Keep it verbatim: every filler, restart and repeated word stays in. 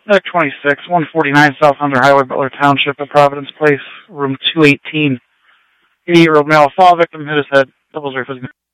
Medic twenty-six, one forty-nine South Hunter Highway, Butler Township at Providence Place, room two eighteen. eighty-year-old male fall victim hit his head. Double zero.